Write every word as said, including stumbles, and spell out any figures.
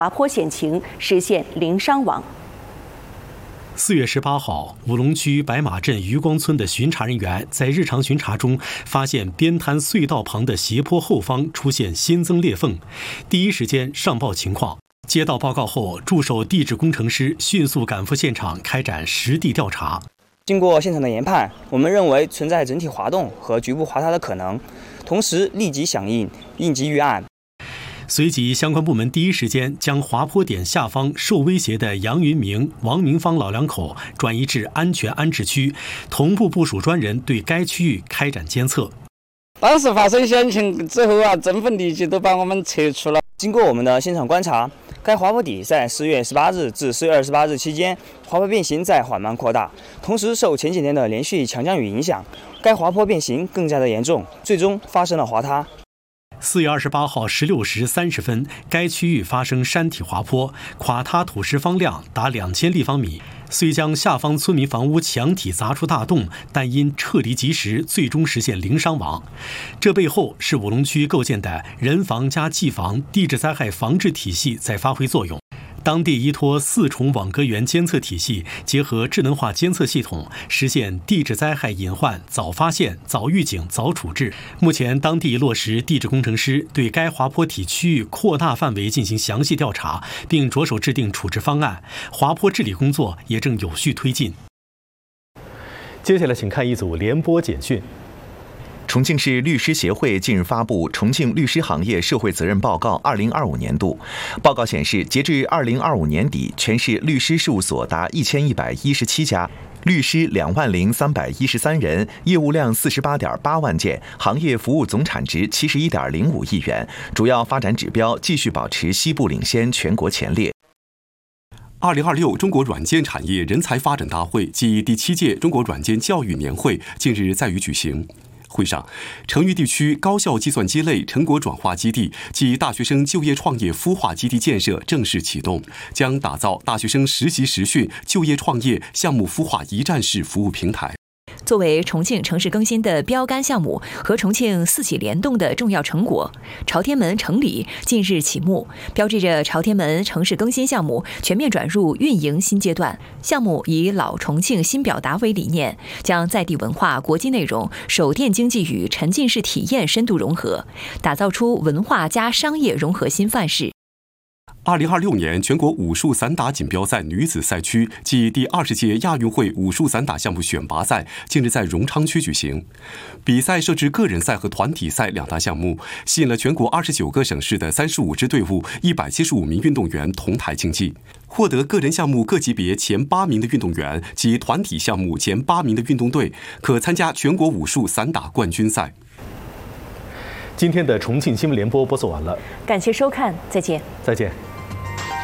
滑坡险情，实现零伤亡。 四月十八号，武隆区白马镇渔光村的巡查人员在日常巡查中发现边滩隧道旁的斜坡后方出现新增裂缝，第一时间上报情况。接到报告后，驻守地质工程师迅速赶赴现场开展实地调查。 经过现场的研判，我们认为存在整体滑动和局部滑塌的可能，同时立即响应，应急预案。 随即，相关部门第一时间将滑坡点下方受威胁的杨云明、王明芳老两口转移至安全安置区，同步部署专人对该区域开展监测。 当时发生险情之后啊，政府立即都把我们撤出了。 经过我们的现场观察，该滑坡底在十月十八日至十月二十八日期间，滑坡变形在缓慢扩大，同时受前几天的连续强降雨影响，该滑坡变形更加的严重，最终发生了滑塌。 四月二十八号十六时三十分，该区域发生山体滑坡，垮塌土石方量达两千立方米。虽将下方村民房屋墙体砸出大洞，但因撤离及时，最终实现零伤亡。这背后是武隆区构建的人防加技防地质灾害防治体系在发挥作用。当地依托四重网格源监测体系，结合智能化监测系统，实现地质灾害隐患早发现、早预警、早处置。目前，当地落实地质工程师对该滑坡体区域扩大范围进行详细调查，并着手制定处置方案。滑坡治理工作也正有序推进。接下来，请看一组联播简讯。 重庆市律师协会近日发布《重庆律师行业社会责任报告（二零二五年度）》。报告显示，截至二零二五年底，全市律师事务所达一千一百一十七家，律师两万零三百一十三人，业务量四十八点八万件，行业服务总产值七十一点零五亿元。主要发展指标继续保持西部领先，全国前列。 二零二六中国软件产业人才发展大会暨第七届中国软件教育年会近日在渝举行。会上，成渝地区高校计算机类成果转化基地及大学生就业创业孵化基地建设正式启动，将打造大学生实习实训、就业创业项目孵化一站式服务平台。 作为重庆城市更新的标杆项目和重庆四起联动的重要成果，朝天门城里近日启幕，标志着朝天门城市更新项目全面转入运营新阶段。项目以老重庆新表达为理念，将在地文化、国际内容、手电经济与沉浸式体验深度融合，打造出文化加商业融合新范式。 二零二六年全国武术散打锦标赛女子赛区暨第二十届亚运会武术散打项目选拔赛近日在荣昌区举行。比赛设置个人赛和团体赛两大项目，吸引了全国二十九个省市的三十五支队伍、一百七十五名运动员同台竞技。获得个人项目各级别前八名的运动员及团体项目前八名的运动队，可参加全国武术散打冠军赛。 今天的重庆新闻联播播送完了， 感谢收看，再见。 再见。